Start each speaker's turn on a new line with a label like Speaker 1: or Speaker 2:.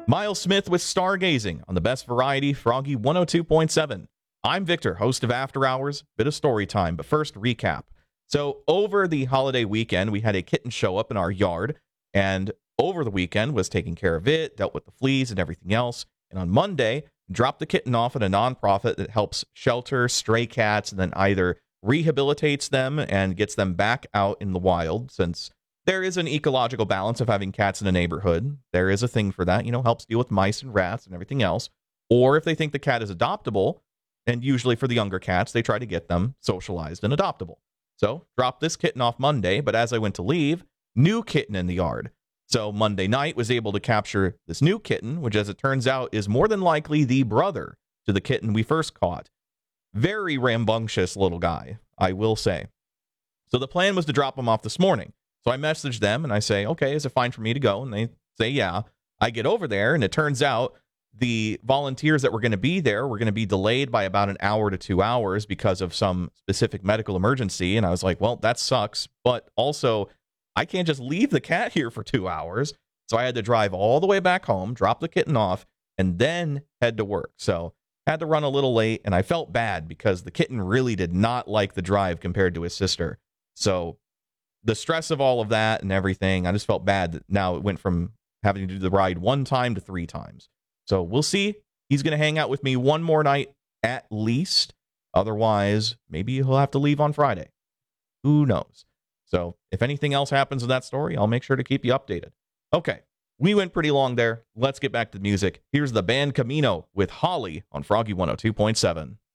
Speaker 1: Miles Smith with Stargazing on the best variety, Froggy 102.7. I'm Victor, host of After Hours, bit of story time, but first, recap. So, over the holiday weekend, we had a kitten show up in our yard, and over the weekend was taking care of it, dealt with the fleas and everything else. And on Monday, dropped the kitten off at a nonprofit that helps shelter stray cats and then either rehabilitates them and gets them back out in the wild, since there is an ecological balance of having cats in a neighborhood. There is a thing for that, helps deal with mice and rats and everything else. Or if they think the cat is adoptable, and usually for the younger cats, they try to get them socialized and adoptable. So, dropped this kitten off Monday, but as I went to leave, new kitten in the yard. So, Monday night was able to capture this new kitten, which as it turns out is more than likely the brother to the kitten we first caught. Very rambunctious little guy, I will say. So, the plan was to drop him off this morning. So I message them and I say, okay, is it fine for me to go? And they say, yeah. I get over there and it turns out the volunteers that were going to be there were going to be delayed by about an hour to 2 hours because of some specific medical emergency. And I was like, well, that sucks. But also, I can't just leave the cat here for 2 hours. So I had to drive all the way back home, drop the kitten off, and then head to work. So I had to run a little late and I felt bad because the kitten really did not like the drive compared to his sister. So the stress of all of that and everything, I just felt bad that now it went from having to do the ride 1 time to 3 times. So we'll see. He's going to hang out with me one more night at least. Otherwise, maybe he'll have to leave on Friday. Who knows? So if anything else happens in that story, I'll make sure to keep you updated. Okay, we went pretty long there. Let's get back to the music. Here's the band Camino with Holly on Froggy 102.7.